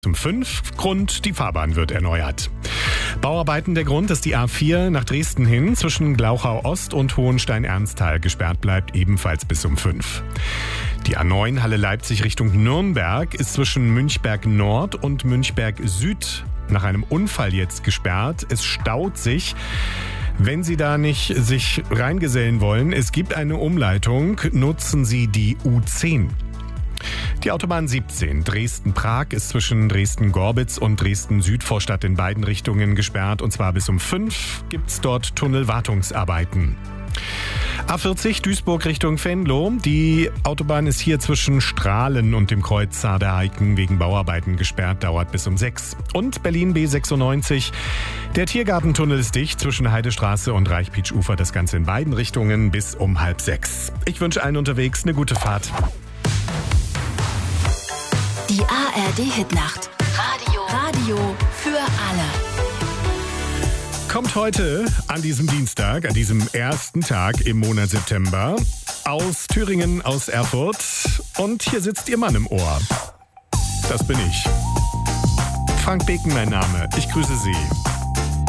Zum 5 Grund, die Fahrbahn wird erneuert. Bauarbeiten der Grund, dass die A4 nach Dresden hin zwischen Glauchau Ost und Hohenstein-Ernsthal gesperrt bleibt, ebenfalls bis um 5. Die A9 Halle Leipzig Richtung Nürnberg ist zwischen Münchberg Nord und Münchberg Süd nach einem Unfall jetzt gesperrt. Es staut sich. Wenn Sie da nicht sich reingesellen wollen, es gibt eine Umleitung, nutzen Sie die U10. Die Autobahn 17 Dresden-Prag ist zwischen Dresden-Gorbitz und Dresden-Südvorstadt in beiden Richtungen gesperrt. Und zwar bis um 5 gibt's dort Tunnelwartungsarbeiten. A40 Duisburg Richtung Venlo. Die Autobahn ist hier zwischen Strahlen und dem Kreuz Saarde-Eiken wegen Bauarbeiten gesperrt, dauert bis um 6. Und Berlin B96. Der Tiergartentunnel ist dicht zwischen Heidestraße und Reichpietsch-Ufer. Das Ganze in beiden Richtungen bis um 5:30. Ich wünsche allen unterwegs eine gute Fahrt. Die ARD-Hitnacht. Radio für alle. Kommt heute an diesem Dienstag, an diesem ersten Tag im Monat September, aus Thüringen, aus Erfurt. Und hier sitzt Ihr Mann im Ohr. Das bin ich. Frank Beken mein Name. Ich grüße Sie.